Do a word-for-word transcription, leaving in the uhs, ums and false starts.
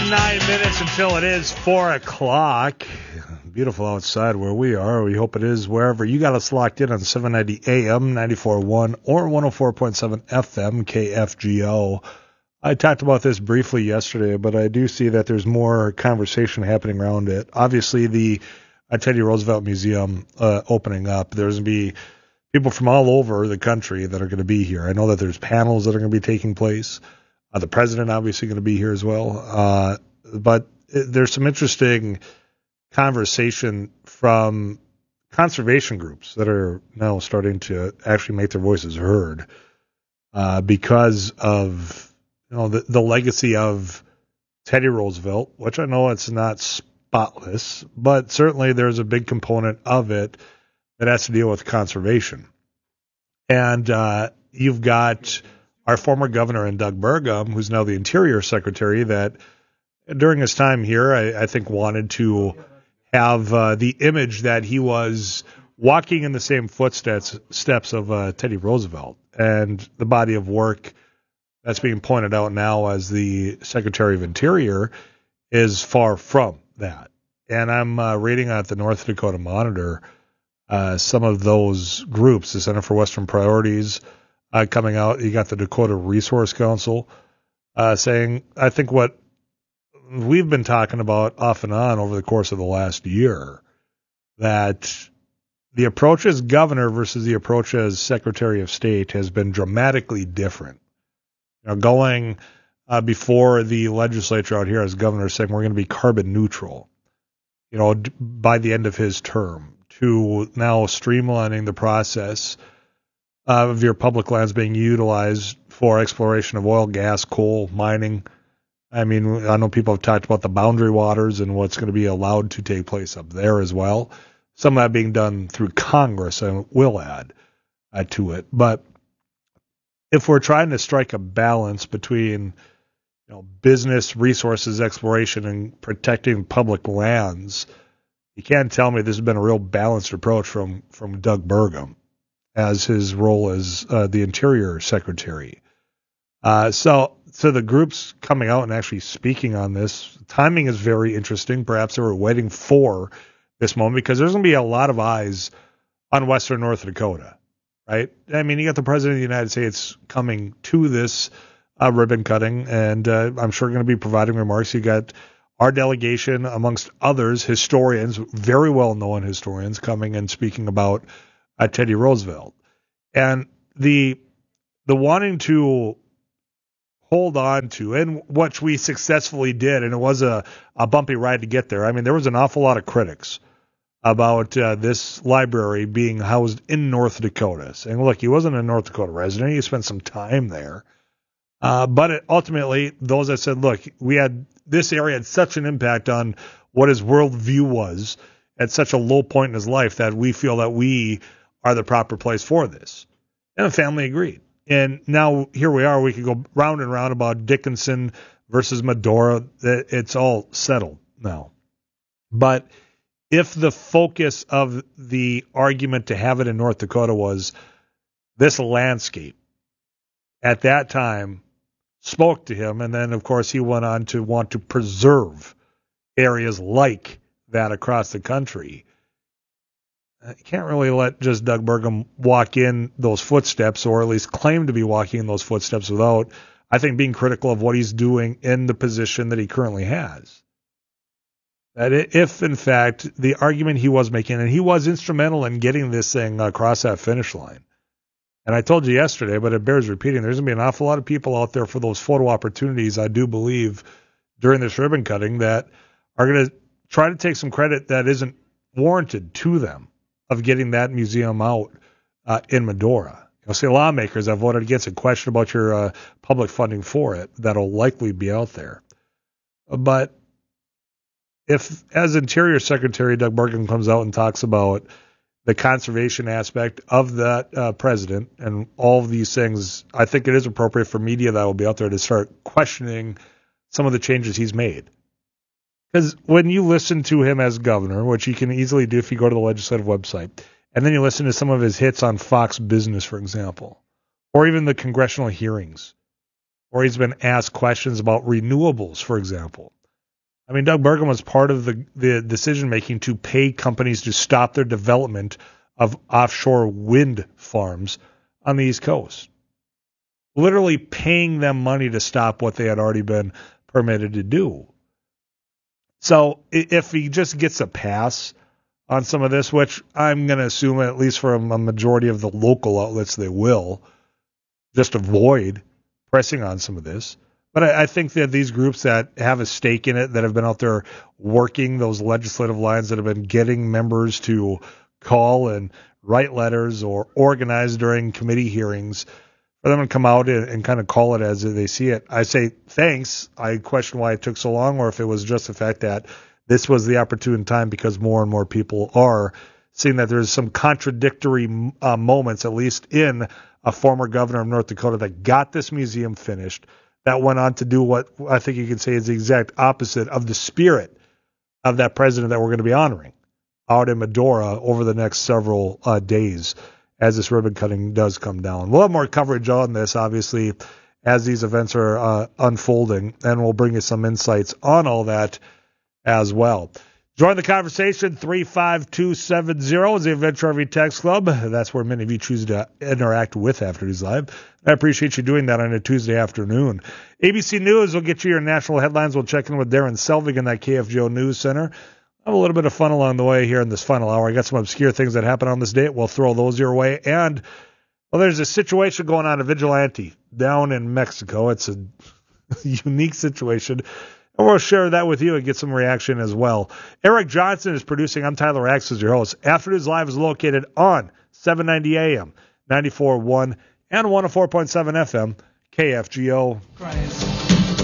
Nine minutes until it is four o'clock. Beautiful outside where we are. We hope it is wherever you got us locked in on seven ninety A M, ninety-four point one, or one oh four point seven F M, K F G O. I talked about this briefly yesterday, but I do see that there's more conversation happening around it. Obviously, the uh, Teddy Roosevelt Museum uh, opening up, there's going to be people from all over the country that are going to be here. I know that there's panels that are going to be taking place. Uh, the president obviously going to be here as well. Uh, but it, there's some interesting conversation from conservation groups that are now starting to actually make their voices heard uh, because of you know the, the legacy of Teddy Roosevelt, which I know it's not spotless, but certainly there's a big component of it that has to deal with conservation. And uh, you've got our former governor in Doug Burgum, who's now the Interior Secretary, that during his time here, I, I think wanted to have uh, the image that he was walking in the same footsteps steps of uh, Teddy Roosevelt. And the body of work that's being pointed out now as the Secretary of Interior is far from that. And I'm uh, reading at the North Dakota Monitor uh, some of those groups, the Center for Western Priorities, Uh, coming out. You got the Dakota Resource Council uh, saying, I think what we've been talking about off and on over the course of the last year, that the approach as governor versus the approach as Secretary of State has been dramatically different. You know, going uh, before the legislature out here as governor saying we're going to be carbon neutral, you know, d- by the end of his term, to now streamlining the process of your public lands being utilized for exploration of oil, gas, coal, mining. I mean, I know people have talked about the boundary waters and what's going to be allowed to take place up there as well. Some of that being done through Congress, and will add uh, to it. But if we're trying to strike a balance between, you know, business, resources, exploration, and protecting public lands, you can't tell me this has been a real balanced approach from, from Doug Burgum as his role as uh, the Interior Secretary. Uh, so, so the groups coming out and actually speaking on this, timing is very interesting. Perhaps they were waiting for this moment because there's going to be a lot of eyes on Western North Dakota, right? I mean, you got the President of the United States coming to this uh, ribbon cutting, and uh, I'm sure going to be providing remarks. You got our delegation, amongst others, historians, very well-known historians, coming and speaking about Uh, Teddy Roosevelt. And the the wanting to hold on to, and what we successfully did, and it was a, a bumpy ride to get there. I mean, there was an awful lot of critics about uh, this library being housed in North Dakota, saying, look, he wasn't a North Dakota resident. He spent some time there. Uh, but it, ultimately, those that said, look, we had this area had such an impact on what his worldview was at such a low point in his life that we feel that we are the proper place for this. And the family agreed. And now here we are. We could go round and round about Dickinson versus Medora. It's all settled now. But if the focus of the argument to have it in North Dakota was this landscape at that time spoke to him, and then, of course, he went on to want to preserve areas like that across the country, you can't really let just Doug Burgum walk in those footsteps, or at least claim to be walking in those footsteps, without, I think, being critical of what he's doing in the position that he currently has. That if, in fact, the argument he was making, and he was instrumental in getting this thing across that finish line. And I told you yesterday, but it bears repeating, there's going to be an awful lot of people out there for those photo opportunities, I do believe, during this ribbon cutting, that are going to try to take some credit that isn't warranted to them of getting that museum out uh, in Medora. You'll see lawmakers have voted against it, question about your uh, public funding for it. That'll likely be out there. But if, as Interior Secretary Doug Burgum comes out and talks about the conservation aspect of that uh, president and all of these things, I think it is appropriate for media that will be out there to start questioning some of the changes he's made. Because when you listen to him as governor, which you can easily do if you go to the legislative website, and then you listen to some of his hits on Fox Business, for example, or even the congressional hearings, or he's been asked questions about renewables, for example, I mean, Doug Burgum was part of the, the decision-making to pay companies to stop their development of offshore wind farms on the East Coast. Literally paying them money to stop what they had already been permitted to do. So if he just gets a pass on some of this, which I'm going to assume at least for a majority of the local outlets they will, just avoid pressing on some of this. But I, I think that these groups that have a stake in it, that have been out there working those legislative lines, that have been getting members to call and write letters or organize during committee hearings, for them to come out and, and kind of call it as they see it, I say thanks. I question why it took so long, or if it was just the fact that this was the opportune time because more and more people are seeing that there's some contradictory uh, moments, at least in a former governor of North Dakota that got this museum finished, that went on to do what I think you can say is the exact opposite of the spirit of that president that we're going to be honoring out in Medora over the next several uh, days as this ribbon cutting does come down. We'll have more coverage on this, obviously, as these events are uh, unfolding, and we'll bring you some insights on all that as well. Join the conversation. three five two seven zero is the Adventure R V Text Club. That's where many of you choose to interact with After News Live. I appreciate you doing that on a Tuesday afternoon. A B C News will get you your national headlines. We'll check in with Darren Selvig in that K F G O News Center. Have a little bit of fun along the way here in this final hour. I got some obscure things that happened on this date. We'll throw those your way. And, well, there's a situation going on, a vigilante down in Mexico. It's a unique situation. And we'll share that with you and get some reaction as well. Eric Johnson is producing. I'm Tyler Axe as your host. After News Live is located on seven ninety A M, ninety-four point one, and one oh four point seven F M, K F G O. Christ.